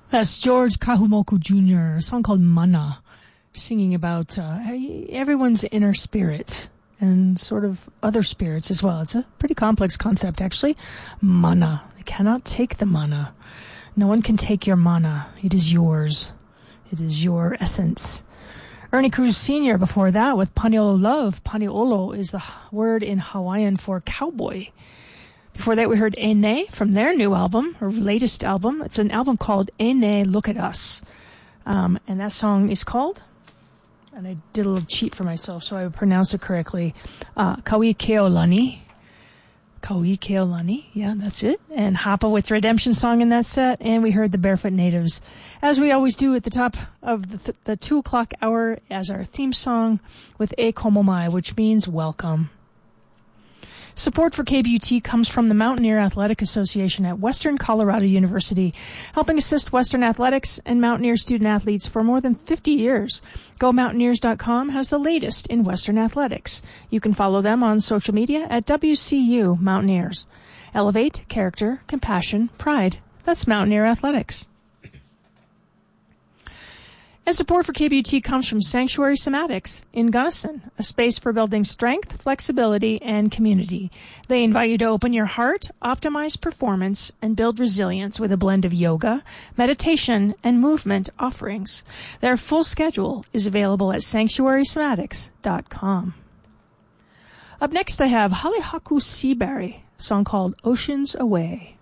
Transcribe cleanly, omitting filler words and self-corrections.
That's George Kahumoku Jr., a song called Mana, singing about everyone's inner spirit and sort of other spirits as well. It's a pretty complex concept, actually. Mana. They cannot take the mana. No one can take your mana. It is yours. It is your essence. Ernie Cruz Sr. before that with Paniolo Love. Paniolo is the word in Hawaiian for cowboy. Before that, we heard Ene from their new album, or latest album. It's an album called Ene, Look at Us. And that song is called, and I did a little cheat for myself so I would pronounce it correctly, Kaui Keolani. Kaui Keolani, yeah, that's it. And Hapa with Redemption Song in that set. And we heard the Barefoot Natives, as we always do at the top of the 2 o'clock hour, as our theme song with E Komo Mai, which means welcome. Support for KBUT comes from the Mountaineer Athletic Association at Western Colorado University, helping assist Western athletics and Mountaineer student-athletes for more than 50 years. GoMountaineers.com has the latest in Western athletics. You can follow them on social media at WCU Mountaineers. Elevate, character, compassion, pride. That's Mountaineer Athletics. And support for KBUT comes from Sanctuary Somatics in Gunnison, a space for building strength, flexibility, and community. They invite you to open your heart, optimize performance, and build resilience with a blend of yoga, meditation, and movement offerings. Their full schedule is available at sanctuarysomatics.com. Up next, I have Halehaku Seaberry, a song called Oceans Away.